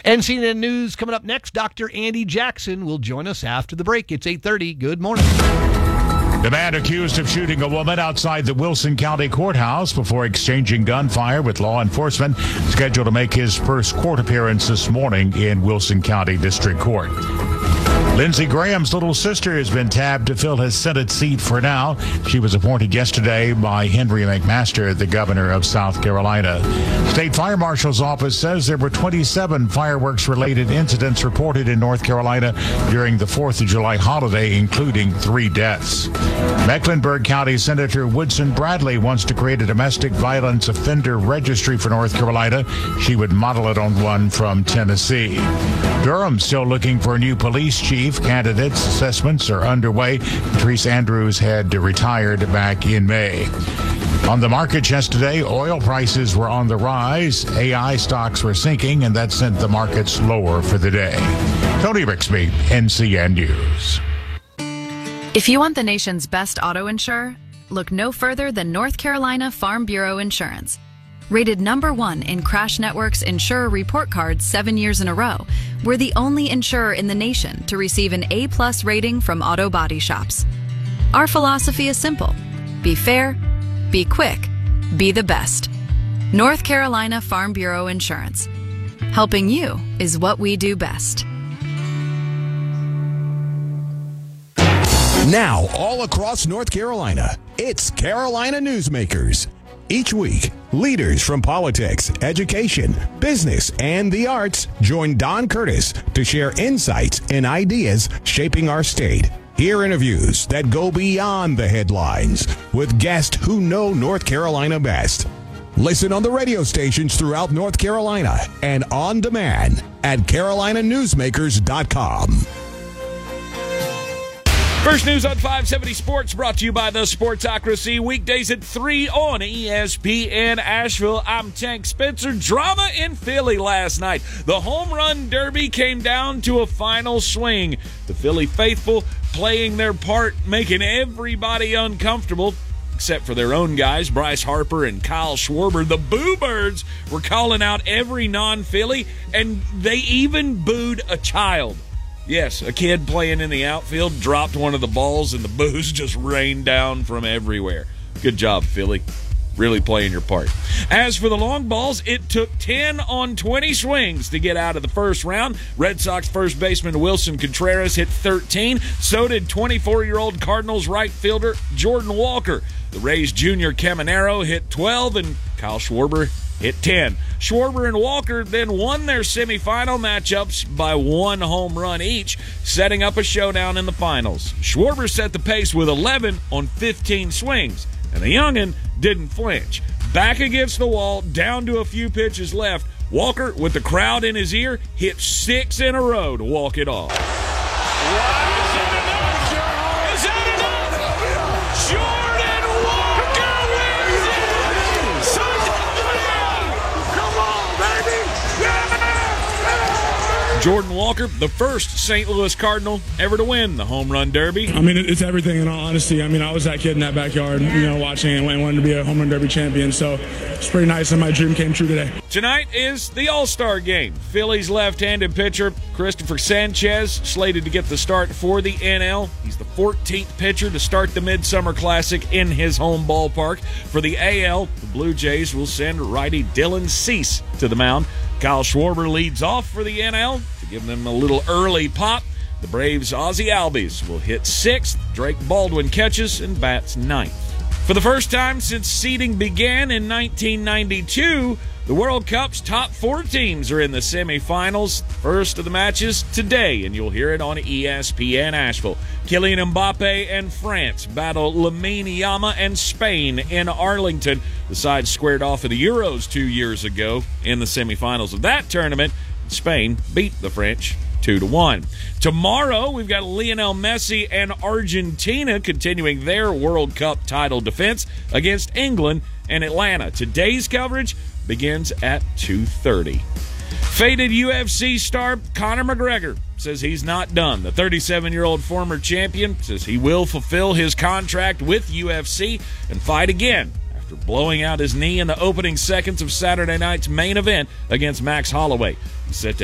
NCN News coming up next. Dr. Andy Jackson will join us after the break. It's 8:30. Good morning. The man accused of shooting a woman outside the Wilson County Courthouse before exchanging gunfire with law enforcement scheduled to make his first court appearance this morning in Wilson County District Court. Lindsey Graham's little sister has been tabbed to fill his Senate seat for now. She was appointed yesterday by Henry McMaster, the governor of South Carolina. State Fire Marshal's office says there were 27 fireworks-related incidents reported in North Carolina during the 4th of July holiday, including 3 deaths. Mecklenburg County Senator Woodson Bradley wants to create a domestic violence offender registry for North Carolina. She would model it on one from Tennessee. Durham's still looking for a new police chief. Candidates' assessments are underway. Patrice Andrews had retired back in May. On the markets yesterday, oil prices were on the rise, AI stocks were sinking, and that sent the markets lower for the day. Tony Rixby, NCN News. If you want the nation's best auto insurer, look no further than North Carolina Farm Bureau Insurance. Rated #1 in Crash Network's Insurer Report Card 7 years in a row, we're the only insurer in the nation to receive an A+ rating from auto body shops. Our philosophy is simple. Be fair, be quick, be the best. North Carolina Farm Bureau Insurance. Helping you is what we do best. Now, all across North Carolina, it's Carolina Newsmakers. Each week, leaders from politics, education, business, and the arts join Don Curtis to share insights and ideas shaping our state. Hear interviews that go beyond the headlines with guests who know North Carolina best. Listen on the radio stations throughout North Carolina and on demand at carolinanewsmakers.com. First News on 570 Sports brought to you by the Sportsocracy. Weekdays at 3 on ESPN Asheville. I'm Tank Spencer. Drama in Philly last night. The home run derby came down to a final swing. The Philly faithful playing their part, making everybody uncomfortable, except for their own guys, Bryce Harper and Kyle Schwarber. The Boo Birds were calling out every non-Philly, and they even booed a child. Yes, a kid playing in the outfield dropped one of the balls, and the boos just rained down from everywhere. Good job, Philly. Really playing your part. As for the long balls, it took 10 on 20 swings to get out of the first round. Red Sox first baseman Wilson Contreras hit 13. So did 24-year-old Cardinals right fielder Jordan Walker. The Rays junior Caminero hit 12, and Kyle Schwarber hit 10. Schwarber and Walker then won their semifinal matchups by 1 home run each, setting up a showdown in the finals. Schwarber set the pace with 11 on 15 swings, and the youngin' didn't flinch. Back against the wall, down to a few pitches left, Walker, with the crowd in his ear, hit 6 in a row to walk it off. Jordan Walker, the first St. Louis Cardinal ever to win the home run derby. I mean, it's everything in all honesty. I mean, I was that kid in that backyard, watching and wanted to be a home run derby champion. So it's pretty nice that my dream came true today. Tonight is the All-Star game. Phillies left-handed pitcher Christopher Sanchez slated to get the start for the NL. He's the 14th pitcher to start the Midsummer Classic in his home ballpark. For the AL, the Blue Jays will send righty Dylan Cease to the mound. Kyle Schwarber leads off for the NL. To give them a little early pop, the Braves' Ozzie Albies will hit 6th. Drake Baldwin catches and bats 9th. For the first time since seeding began in 1992, the World Cup's top 4 teams are in the semifinals. First of the matches today, and you'll hear it on ESPN Asheville. Kylian Mbappe and France battle Lamine Yamal and Spain in Arlington. The sides squared off at the Euros 2 years ago in the semifinals of that tournament. Spain beat the French 2-1. Tomorrow, we've got Lionel Messi and Argentina continuing their World Cup title defense against England and Atlanta. Today's coverage begins at 2:30. Faded UFC star Conor McGregor says he's not done. The 37-year-old former champion says he will fulfill his contract with UFC and fight again after blowing out his knee in the opening seconds of Saturday night's main event against Max Holloway. He's set to